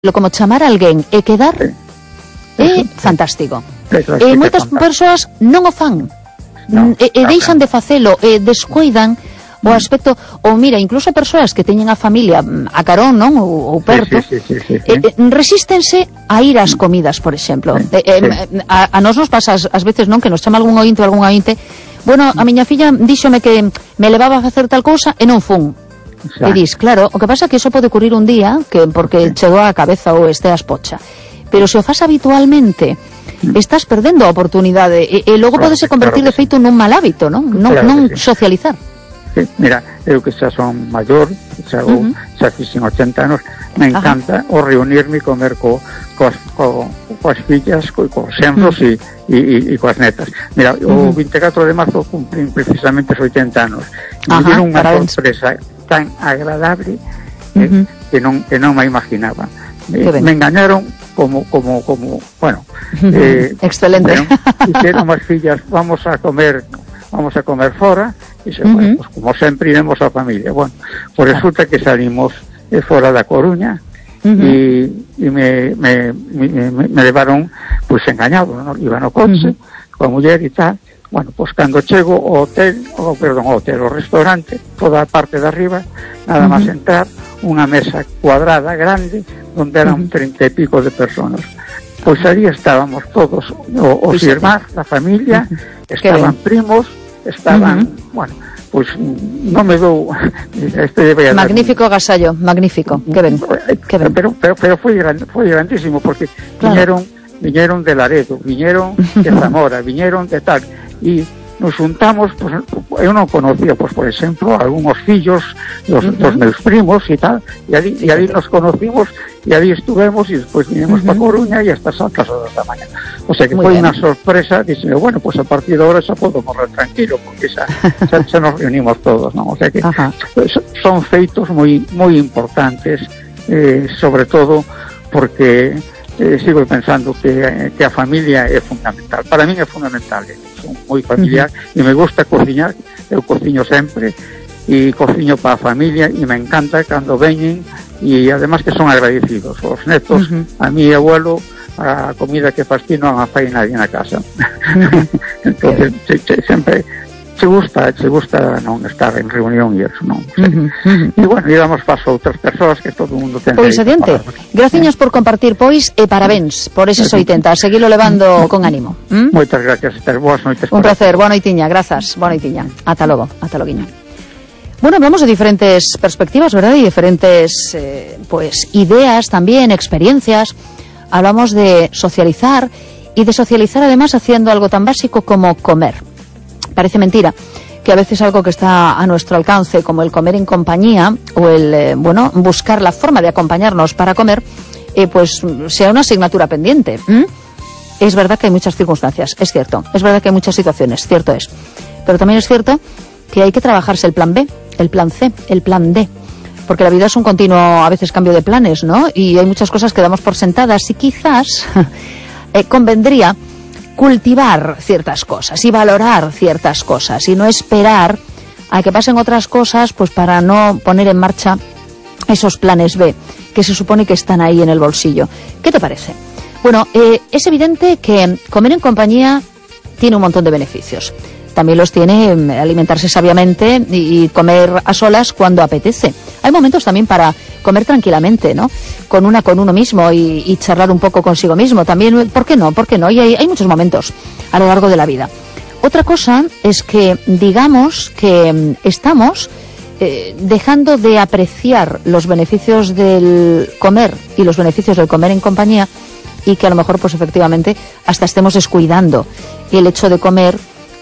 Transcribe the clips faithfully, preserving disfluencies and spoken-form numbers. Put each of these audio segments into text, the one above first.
como chamar a alguén e quedar sí. é sí. fantástico. Sí, claro, e moitas persoas non o fan, no, e, e deixan de facelo, e descuidan o aspecto, ou mira, incluso persoas que teñen a familia a carón, non, ou, ou perto, sí, sí, sí, sí, sí. Eh, resístense a ir ás comidas, por exemplo. Sí, eh, eh, sí. a, a nos nos pasa ás veces, non, que nos chama algún ointe ou algún ointe, bueno, a miña filla díxome que me levaba a facer tal cousa e non fun. Exacto. E dis, claro, o que pasa é que iso pode ocurrir un día que porque sí. chegou á cabeza ou esteas pocha, pero se o faz habitualmente estás perdendo a oportunidade e, e logo claro, podese convertir claro de feito nun mal hábito, non? Non, claro non sí. socializar. Sí, mira, eu que xa son maior, xa, uh -huh. xa fixen ochenta anos, me encanta Ajá. o reunirme e comer co, coas, co, coas fillas, co, cos xenros uh -huh. e, e, e coas netas. Mira, uh -huh. o vinte e catro de marzo cumprín precisamente os oitenta anos. E me dieron unha sorpresa tan agradable que, uh -huh. que, non, que non me imaginaba. Me, me engañaron como, como, como, bueno. Eh, Excelente. Bueno, hicieron as fillas, vamos a comer, vamos a comer fora, e se, uh -huh. bueno, pues como sempre iremos a familia. Bueno, pues resulta que salimos eh, fora da Coruña, uh -huh. e, e me, me, me, me, me levaron, pues engañado, ¿no? Iba no coche, uh -huh. coa muller e tal. Bueno, pues cando chego ao hotel, o, perdón, ao hotel, o restaurante, toda a parte de arriba, nada uh -huh. máis entrar, unha mesa cuadrada, grande, donde eran uh -huh. treinta e pico de personas. Pois aí estábamos todos, o, os irmáns, a familia, uh -huh. estaban primos, estaban, uh -huh. bueno, pois non me dou... Este magnífico agasallo, magnífico, que ben, que ben. Pero, pero, pero foi, gran, foi grandísimo, porque claro. viñeron, viñeron de Laredo, viñeron de Zamora, viñeron de tal... e nos juntamos, pues, eu non conocía, pues, por exemplo, algúns fillos dos, uh -huh. dos meus primos e tal, e ali, sí, e ali nos conocimos, e ali estuvemos, e despois vinimos uh -huh. para Coruña e hasta as altas horas da mañá. O sea que foi unha sorpresa, dixeme, bueno, pues a partir de ahora xa podo morrer tranquilo, porque xa, xa, xa nos reunimos todos, non? O sea que uh -huh. son feitos moi moi importantes, eh, sobre todo porque eh, sigo pensando que, que a familia é fundamental. Para min é fundamental, eh. Son moi familiar uh -huh. e me gusta cociñar, eu cociño sempre e cociño para a familia e me encanta cando veñen e además que son agradecidos os netos, uh -huh. a mi abuelo a comida que faz ti non a fai nadie na casa. Uh -huh. Entonces se, se, sempre se gusta, se gusta non estar en reunión e eso, non? O sea, uh -huh. Uh -huh. E bueno, e damos paso a outras persoas que todo o mundo ten. Pois adiante, graciñas por compartir, pois, e parabéns por eses oitenta, seguilo levando con ánimo. ¿Mm? Moitas gracias, Esther, boas noites. Un placer, boa noitiña, grazas, boa noitiña. Ata logo, ata loguiño. Bueno, hablamos de diferentes perspectivas, ¿verdad? Y diferentes, eh, pues, ideas también, experiencias. Hablamos de socializar y de socializar además haciendo algo tan básico como comer. Parece mentira que a veces algo que está a nuestro alcance, como el comer en compañía o el, eh, bueno, buscar la forma de acompañarnos para comer, eh, pues sea una asignatura pendiente. ¿Mm? Es verdad que hay muchas circunstancias, es cierto. Es verdad que hay muchas situaciones, cierto es. Pero también es cierto que hay que trabajarse el plan B, el plan C, el plan D. Porque la vida es un continuo, a veces, cambio de planes, ¿no? Y hay muchas cosas que damos por sentadas y quizás eh, convendría cultivar ciertas cosas y valorar ciertas cosas y no esperar a que pasen otras cosas pues para no poner en marcha esos planes B que se supone que están ahí en el bolsillo. ¿Qué te parece? Bueno, eh, es evidente que comer en compañía tiene un montón de beneficios. También los tiene alimentarse sabiamente y comer a solas cuando apetece. Hay momentos también para comer tranquilamente, ¿no? Con una, con uno mismo y, y charlar un poco consigo mismo. También, ¿por qué no? ¿Por qué no? Y hay, hay muchos momentos a lo largo de la vida. Otra cosa es que digamos que estamos eh, dejando de apreciar los beneficios del comer y los beneficios del comer en compañía y que a lo mejor, pues efectivamente, hasta estemos descuidando el hecho de comer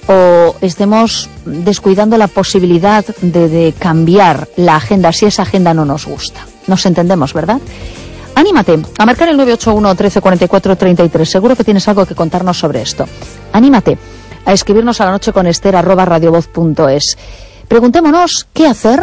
o estemos descuidando la posibilidad de, de cambiar la agenda si esa agenda no nos gusta. Nos entendemos, ¿verdad? Anímate a marcar el nueve ocho uno, trece, cuarenta y cuatro, treinta y tres. Seguro que tienes algo que contarnos sobre esto. Anímate a escribirnos a la noche con Esther arroba radiovoz punto es. Preguntémonos qué hacer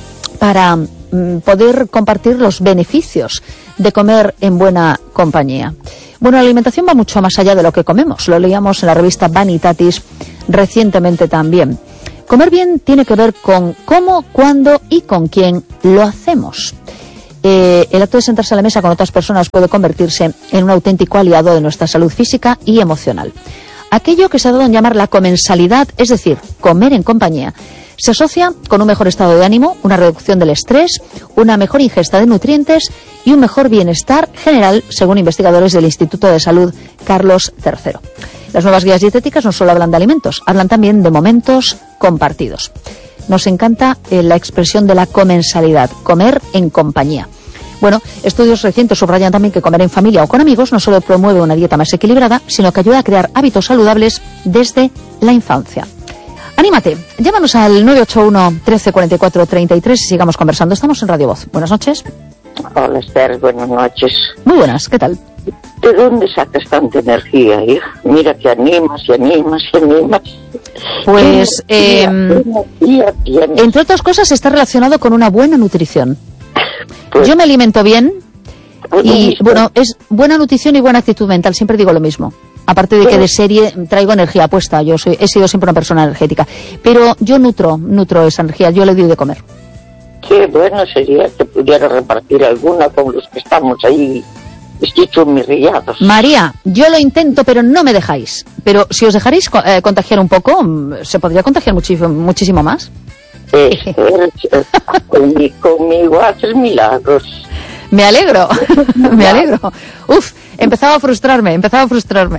para mm, poder compartir los beneficios de comer en buena compañía. Bueno, la alimentación va mucho más allá de lo que comemos. Lo leíamos en la revista Vanitatis recientemente también. Comer bien tiene que ver con cómo, cuándo y con quién lo hacemos. eh, el acto de sentarse a la mesa con otras personas puede convertirse en un auténtico aliado de nuestra salud física y emocional. Aquello que se ha dado en llamar la comensalidad, es decir, comer en compañía, se asocia con un mejor estado de ánimo, una reducción del estrés, una mejor ingesta de nutrientes y un mejor bienestar general, según investigadores del Instituto de Salud Carlos tercero. Las nuevas guías dietéticas no solo hablan de alimentos, hablan también de momentos compartidos. Nos encanta eh, la expresión de la comensalidad, comer en compañía. Bueno, estudios recientes subrayan también que comer en familia o con amigos no solo promueve una dieta más equilibrada, sino que ayuda a crear hábitos saludables desde la infancia. Anímate, llámanos al nueve ocho uno, trece, cuarenta y cuatro, treinta y tres y sigamos conversando. Estamos en Radio Voz. Buenas noches. Hola, Esther, buenas noches. Muy buenas, ¿qué tal? ¿De dónde sacas tanta energía, hija? Mira que animas y animas y animas. Pues, eh, energía tienes? entre otras cosas, está relacionado con una buena nutrición. Pues, Yo me alimento bien pues lo y, mismo. bueno, es buena nutrición y buena actitud mental. Siempre digo lo mismo. Aparte de que de serie traigo energía puesta. Yo soy, he sido siempre una persona energética. Pero yo nutro, nutro esa energía. Yo le doy de comer. Qué bueno sería que pudiera repartir alguna con los que estamos ahí esquichummirriados. María, yo lo intento, pero no me dejáis. Pero si os dejaréis eh, contagiar un poco, se podría contagiar muchísimo, muchísimo más. Eh, eh, conmigo, conmigo haces milagros. Me alegro, me alegro. Uf, empezaba a frustrarme, empezaba a frustrarme.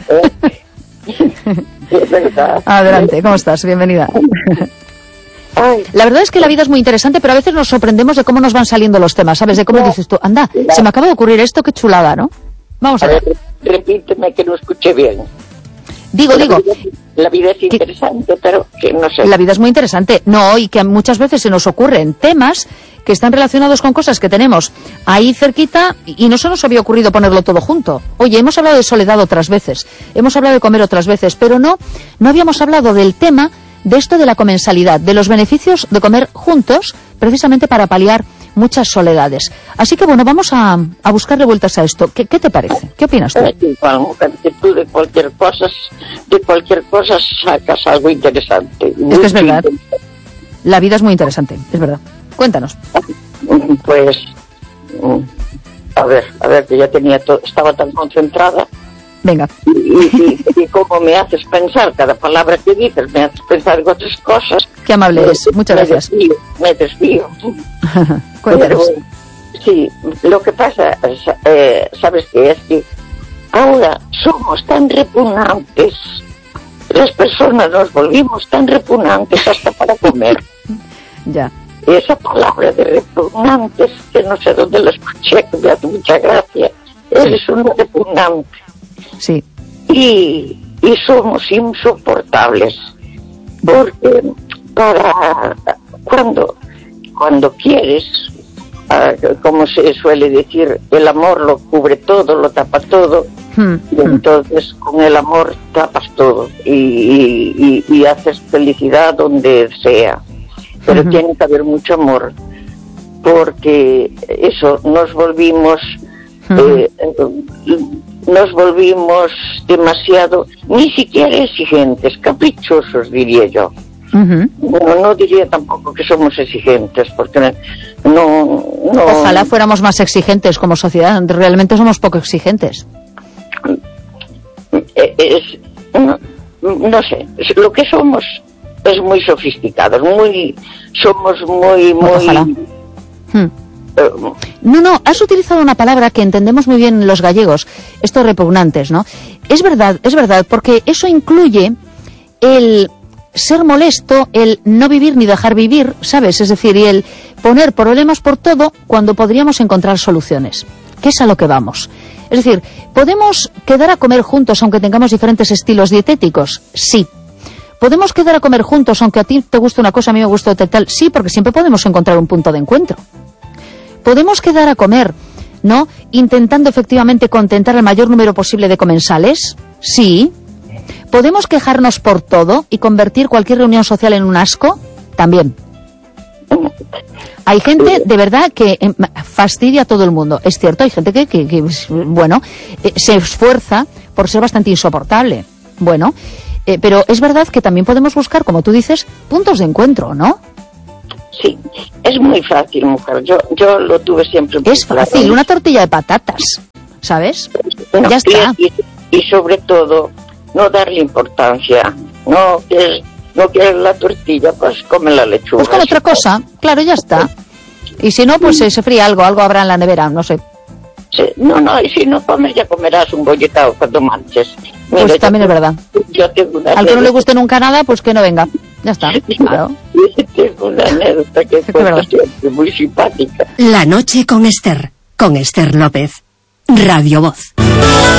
Es verdad. Adelante, ¿cómo estás? Bienvenida. Ay, La verdad es que la vida es muy interesante, pero a veces nos sorprendemos de cómo nos van saliendo los temas, ¿sabes? De cómo dices tú, anda, se me acaba de ocurrir esto, qué chulada, ¿no? Vamos a a ver. ver, repíteme que no escuché bien. Digo, La digo, vida- La vida es interesante, pero que no sé. la vida es muy interesante. No, y que muchas veces se nos ocurren temas que están relacionados con cosas que tenemos ahí cerquita y no se nos había ocurrido ponerlo todo junto. Oye, hemos hablado de soledad otras veces, hemos hablado de comer otras veces, pero no, no habíamos hablado del tema de esto de la comensalidad, de los beneficios de comer juntos, precisamente para paliar muchas soledades. Así que bueno, vamos a, a buscarle vueltas a esto. ¿Qué, qué te parece? ¿Qué opinas tú? Es igual, mujer, que tú de cualquier cosa, de cualquier cosa sacas algo interesante. Es que es verdad. La vida es muy interesante, es verdad. Cuéntanos. Pues, a ver, a ver, que ya tenía todo, estaba tan concentrada. Venga. Y, y, y cómo me haces pensar, cada palabra que dices me haces pensar en otras cosas. Qué amable es. Muchas me gracias. Desvío, me desvío. Cuéntanos. Pero, sí, lo que pasa, eh, ¿sabes qué? Es que ahora somos tan repugnantes, las personas nos volvimos tan repugnantes hasta para comer. Ya. Esa palabra de repugnantes, que no sé dónde la escuché, que me hace mucha gracia, eres un repugnante. Sí. Y, y somos insoportables, porque para cuando, cuando quieres, uh, como se suele decir, el amor lo cubre todo, lo tapa todo, Hmm, y entonces con el amor tapas todo y, y, y, y haces felicidad donde sea, pero uh-huh. tiene que haber mucho amor, porque eso, nos volvimos uh-huh. eh, nos volvimos demasiado, ni siquiera exigentes, caprichosos, diría yo. Uh-huh. Bueno, no diría tampoco que somos exigentes, porque no, no... Ojalá fuéramos más exigentes como sociedad. Realmente somos poco exigentes. Es, no, no sé, lo que somos es muy sofisticados, muy, somos muy, muy... Ojalá. Hmm. Uh, No, no, has utilizado una palabra que entendemos muy bien los gallegos, estos repugnantes, ¿no? Es verdad, es verdad, porque eso incluye el ser molesto, el no vivir ni dejar vivir, ¿sabes? Es decir, y el poner problemas por todo cuando podríamos encontrar soluciones, que es a lo que vamos. Es decir, ¿podemos quedar a comer juntos aunque tengamos diferentes estilos dietéticos? Sí. ¿Podemos quedar a comer juntos aunque a ti te guste una cosa, a mí me gusta otra tal? Sí, porque siempre podemos encontrar un punto de encuentro. ¿Podemos quedar a comer, no, intentando efectivamente contentar al mayor número posible de comensales? Sí. ¿Podemos quejarnos por todo y convertir cualquier reunión social en un asco? También. Hay gente, de verdad, que eh, fastidia a todo el mundo. Es cierto, hay gente que, que, que bueno, eh, se esfuerza por ser bastante insoportable. Bueno, eh, pero es verdad que también podemos buscar, como tú dices, puntos de encuentro, ¿no? Sí, es muy fácil, mujer. Yo yo lo tuve siempre. Es fácil, claro. Una tortilla de patatas, ¿sabes? Bueno, ya está. Y, y sobre todo, no darle importancia. No quieres, no quieres la tortilla, pues come la lechuga. Pues con otra cosa, claro, ya está. Y si no, pues se, se fría algo, algo habrá en la nevera, no sé. Sí, no, no, y si no comes, ya comerás un bolletado cuando marches. Mira, pues también yo, es verdad. Yo tengo una Al que no le guste nunca nada, pues que no venga. Ya está, claro. Tengo una anécdota que fue siempre muy simpática. La noche con Esther, con Esther López. Radio Voz.